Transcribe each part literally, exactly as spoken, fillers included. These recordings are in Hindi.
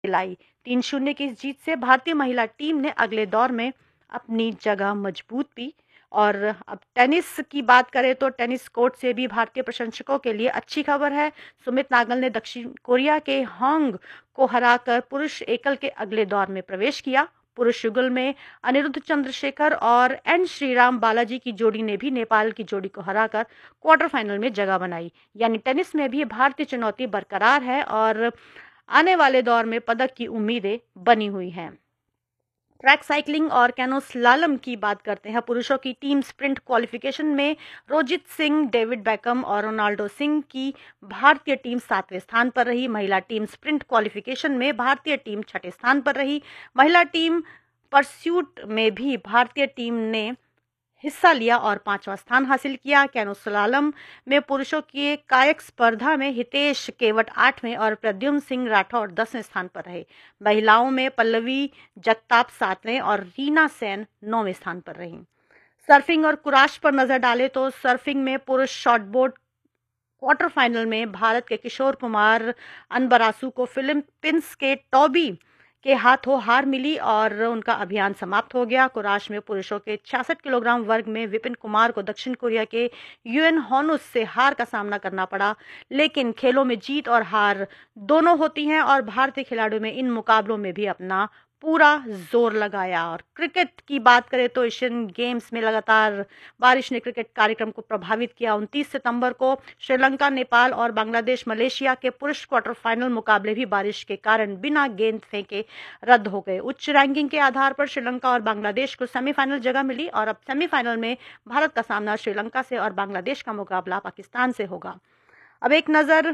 लाई। तीन शून्य की इस जीत से भारतीय महिला टीम ने अगले दौर में अपनी जगह मजबूत की। और अब टेनिस की बात करें तो टेनिस कोर्ट से भी भारतीय प्रशंसकों के लिए अच्छी खबर है। सुमित नागल ने दक्षिण कोरिया के होंग को हराकर पुरुष एकल के अगले दौर में प्रवेश किया। पुरुष युगल में अनिरुद्ध चंद्रशेखर और एन श्रीराम बालाजी की जोड़ी ने भी नेपाल की जोड़ी को हराकर क्वार्टर फाइनल में जगह बनाई। यानी टेनिस में भी भारतीय चुनौती बरकरार है और आने वाले दौर में पदक की उम्मीदें बनी हुई हैं। ट्रैक साइकिलिंग और कैनो स्लालम की बात करते हैं। पुरुषों की टीम स्प्रिंट क्वालिफिकेशन में रोजित सिंह, डेविड बैकम और रोनाल्डो सिंह की भारतीय टीम सातवें स्थान पर रही। महिला टीम स्प्रिंट क्वालिफिकेशन में भारतीय टीम छठे स्थान पर रही। महिला टीम परस्यूट में भी भारतीय टीम ने हिस्सा लिया और पांचवा स्थान हासिल किया। कैनो स्लालम में पुरुषों की कायक स्पर्धा में हितेश केवट आठवें और प्रद्युम्न सिंह राठौड़ दसवें स्थान पर रहे। महिलाओं में पल्लवी जगताप सातवें और रीना सेन नौवें स्थान पर रही। सर्फिंग और कुराश पर नजर डालें तो सर्फिंग में पुरुष शॉर्टबोर्ड क्वार्टर फाइनल में भारत के किशोर कुमार अनबरासू को फिलीपींस के टॉबी के हाथों हार मिली और उनका अभियान समाप्त हो गया। कुराश में पुरुषों के छियासठ किलोग्राम वर्ग में विपिन कुमार को दक्षिण कोरिया के यूएन होनुस से हार का सामना करना पड़ा। लेकिन खेलों में जीत और हार दोनों होती हैं और भारतीय खिलाड़ियों में इन मुकाबलों में भी अपना पूरा जोर लगाया। और क्रिकेट की बात करें तो एशियन गेम्स में लगातार बारिश ने क्रिकेट कार्यक्रम को प्रभावित किया। उनतीस सितंबर को श्रीलंका, नेपाल और बांग्लादेश मलेशिया के पुरुष क्वार्टर फाइनल मुकाबले भी बारिश के कारण बिना गेंद फेंके रद्द हो गए। उच्च रैंकिंग के आधार पर श्रीलंका और बांग्लादेश को सेमीफाइनल जगह मिली और अब सेमीफाइनल में भारत का सामना श्रीलंका से और बांग्लादेश का मुकाबला पाकिस्तान से होगा। अब एक नजर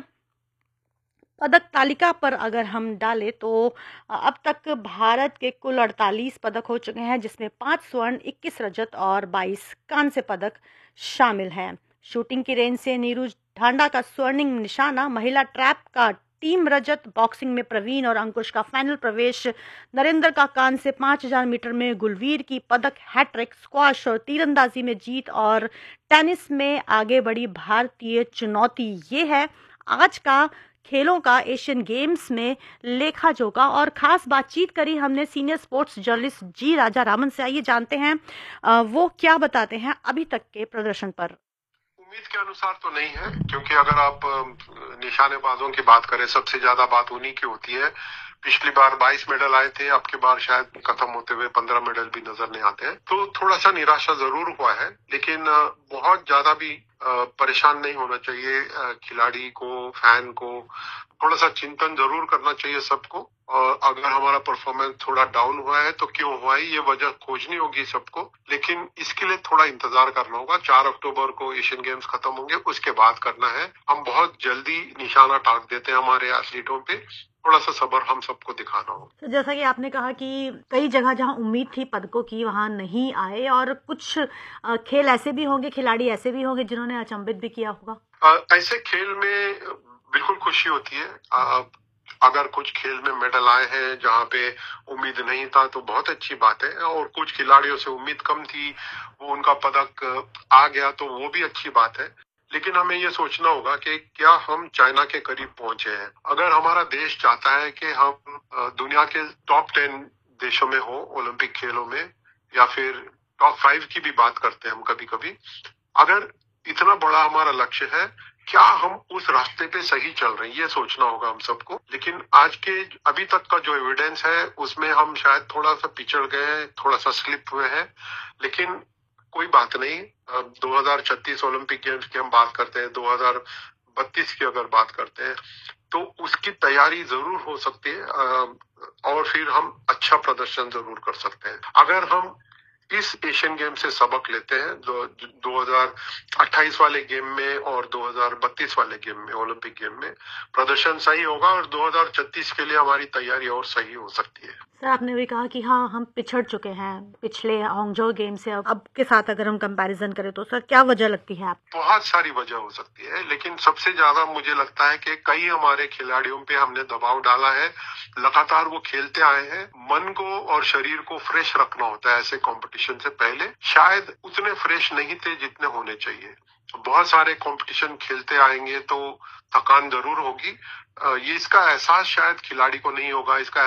पदक तालिका पर अगर हम डालें तो अब तक भारत के कुल अड़तालीस पदक हो चुके हैं, जिसमें पाँच स्वर्ण, इक्कीस रजत और बाईस कांस्य पदक शामिल हैं। शूटिंग की रेंज से नीरू ढांडा का स्वर्णिम निशाना, महिला ट्रैप का टीम रजत, बॉक्सिंग में प्रवीण और अंकुश का फाइनल प्रवेश, नरेंद्र का कांस्य, पाँच हजार मीटर में गुलवीर की पदक हैट्रिक, स्क्वाश और तीरंदाजी में जीत और टेनिस में आगे बढ़ी भारतीय चुनौती। ये है आज का खेलों का एशियन गेम्स में लेखा जोखा। और खास बातचीत करी हमने सीनियर स्पोर्ट्स जर्नलिस्ट जी राजा रामन से। आइए जानते हैं वो क्या बताते हैं अभी तक के प्रदर्शन पर। उम्मीद के अनुसार तो नहीं है, क्योंकि अगर आप निशानेबाजों की बात करें सबसे ज्यादा बात उन्हीं की होती है। पिछली बार बाईस मेडल आए थे, अब की बार शायद खत्म होते हुए पंद्रह मेडल भी नजर नहीं आते हैं, तो थोड़ा सा निराशा जरूर हुआ है। लेकिन बहुत ज्यादा भी परेशान नहीं होना चाहिए खिलाड़ी को, फैन को। थोड़ा सा चिंतन जरूर करना चाहिए सबको। और अगर हमारा परफॉर्मेंस थोड़ा डाउन हुआ है तो क्यों हुआ है, ये वजह खोजनी होगी सबको। लेकिन इसके लिए थोड़ा इंतजार करना होगा। चार अक्टूबर को एशियन गेम्स खत्म होंगे, उसके बाद करना है। हम बहुत जल्दी निशाना टाक देते हैं हमारे एथलीटों पे, थोड़ा सा सब्र हम सबको दिखाना होगा। तो जैसा कि आपने कहा कि कई जगह जहां उम्मीद थी पदकों की वहां नहीं आए, और कुछ खेल ऐसे भी होंगे, खिलाड़ी ऐसे भी होंगे जिन्होंने अचंभित भी किया होगा। ऐसे खेल में बिल्कुल खुशी होती है। अगर कुछ खेल में मेडल आए हैं जहाँ पे उम्मीद नहीं था तो बहुत अच्छी बात है, और कुछ खिलाड़ियों से उम्मीद कम थी, वो उनका पदक आ गया तो वो भी अच्छी बात है। लेकिन हमें ये सोचना होगा कि क्या हम चाइना के करीब पहुंचे हैं। अगर हमारा देश चाहता है कि हम दुनिया के टॉप टेन देशों में हो ओलंपिक खेलों में, या फिर टॉप फाइव की भी बात करते हैं हम कभी कभी, अगर इतना बड़ा हमारा लक्ष्य है, क्या हम उस रास्ते पे सही चल रहे हैं, ये सोचना होगा हम सबको। लेकिन आज के अभी तक का जो एविडेंस है उसमें हम शायद थोड़ा सा पिछड़ गए, थोड़ा सा स्लिप हुए हैं। लेकिन कोई बात नहीं, दो हजार छत्तीस ओलंपिक गेम्स की हम बात करते हैं, दो हजार बत्तीस की अगर बात करते हैं तो उसकी तैयारी जरूर हो सकती है, और फिर हम अच्छा प्रदर्शन जरूर कर सकते हैं। अगर हम इस एशियन गेम से सबक लेते हैं, जो दो हजार अट्ठाईस वाले गेम में और दो हजार बत्तीस वाले गेम में, ओलंपिक गेम में प्रदर्शन सही होगा और दो हजार छत्तीस के लिए हमारी तैयारी और सही हो सकती है। सर, आपने भी कहा कि हाँ हम पिछड़ चुके हैं पिछले हांगझो गेम से, अब के साथ अगर हम कंपैरिजन करें तो सर क्या वजह लगती है आप? बहुत सारी वजह हो सकती है, लेकिन सबसे ज्यादा मुझे लगता है कि कई हमारे खिलाड़ियों पे हमने दबाव डाला है। लगातार वो खेलते आए हैं, मन को और शरीर को फ्रेश रखना होता है। ऐसे कंपटीशन से पहले शायद उतने फ्रेश नहीं थे जितने होने चाहिए। बहुत सारे कंपटीशन खेलते आएंगे तो थकान जरूर होगी, ये इसका एहसास शायद खिलाड़ी को नहीं होगा, इसका